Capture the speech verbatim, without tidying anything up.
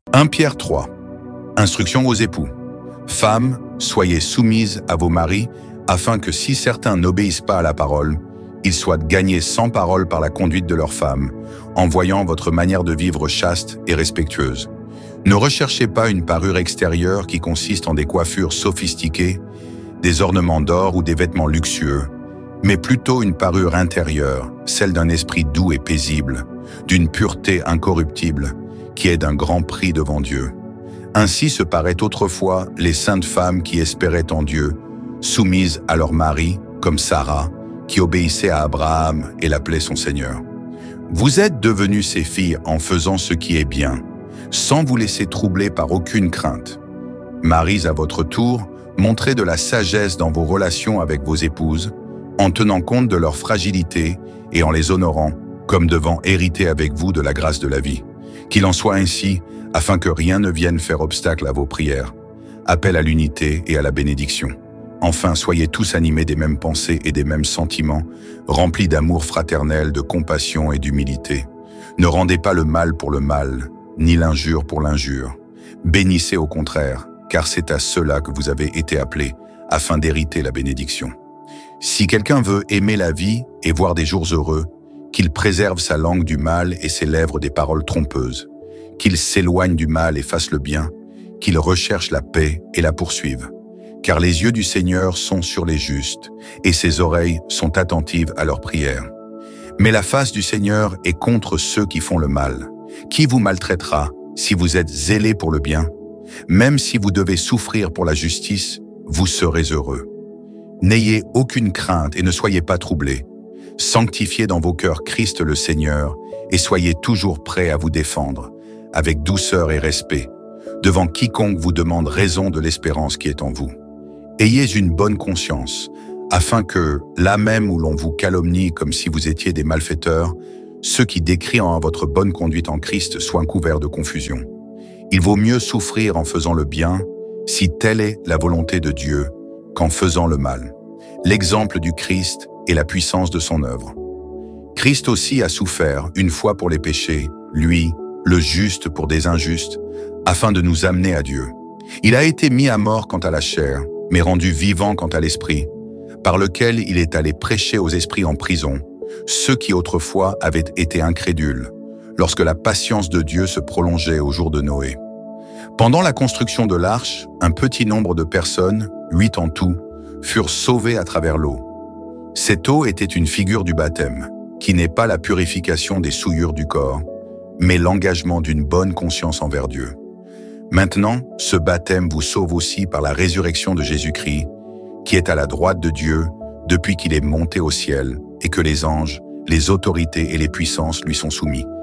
premier Pierre trois. Instruction aux époux. Femmes, soyez soumises à vos maris, afin que si certains n'obéissent pas à la parole, ils soient gagnés sans parole par la conduite de leurs femmes, en voyant votre manière de vivre chaste et respectueuse. Ne recherchez pas une parure extérieure qui consiste en des coiffures sophistiquées, des ornements d'or ou des vêtements luxueux, mais plutôt une parure intérieure, celle d'un esprit doux et paisible, d'une pureté incorruptible, qui est d'un grand prix devant Dieu. Ainsi se paraient autrefois les saintes femmes qui espéraient en Dieu, soumises à leur mari, comme Sarah, qui obéissait à Abraham et l'appelait son Seigneur. Vous êtes devenus ces filles en faisant ce qui est bien, sans vous laisser troubler par aucune crainte. Maris, à votre tour, montrez de la sagesse dans vos relations avec vos épouses, en tenant compte de leur fragilité et en les honorant, comme devant hériter avec vous de la grâce de la vie. Qu'il en soit ainsi, afin que rien ne vienne faire obstacle à vos prières. Appel à l'unité et à la bénédiction. Enfin, soyez tous animés des mêmes pensées et des mêmes sentiments, remplis d'amour fraternel, de compassion et d'humilité. Ne rendez pas le mal pour le mal, ni l'injure pour l'injure. Bénissez au contraire, car c'est à cela que vous avez été appelés, afin d'hériter la bénédiction. Si quelqu'un veut aimer la vie et voir des jours heureux, qu'il préserve sa langue du mal et ses lèvres des paroles trompeuses, qu'il s'éloigne du mal et fasse le bien, qu'il recherche la paix et la poursuive. Car les yeux du Seigneur sont sur les justes, et ses oreilles sont attentives à leurs prières. Mais la face du Seigneur est contre ceux qui font le mal. Qui vous maltraitera si vous êtes zélés pour le bien? Même si vous devez souffrir pour la justice, vous serez heureux. N'ayez aucune crainte et ne soyez pas troublés. Sanctifiez dans vos cœurs Christ le Seigneur et soyez toujours prêts à vous défendre, avec douceur et respect, devant quiconque vous demande raison de l'espérance qui est en vous. Ayez une bonne conscience, afin que, là même où l'on vous calomnie comme si vous étiez des malfaiteurs, ceux qui décrient en votre bonne conduite en Christ soient couverts de confusion. Il vaut mieux souffrir en faisant le bien, si telle est la volonté de Dieu, qu'en faisant le mal. L'exemple du Christ est la puissance de son œuvre. Christ aussi a souffert une fois pour les péchés, lui, le juste pour des injustes, afin de nous amener à Dieu. Il a été mis à mort quant à la chair, mais rendu vivant quant à l'esprit, par lequel il est allé prêcher aux esprits en prison, ceux qui autrefois avaient été incrédules, lorsque la patience de Dieu se prolongeait au jour de Noé. Pendant la construction de l'arche, un petit nombre de personnes, huit en tout, furent sauvées à travers l'eau. Cette eau était une figure du baptême, qui n'est pas la purification des souillures du corps, mais l'engagement d'une bonne conscience envers Dieu. Maintenant, ce baptême vous sauve aussi par la résurrection de Jésus-Christ, qui est à la droite de Dieu depuis qu'il est monté au ciel et que les anges, les autorités et les puissances lui sont soumis.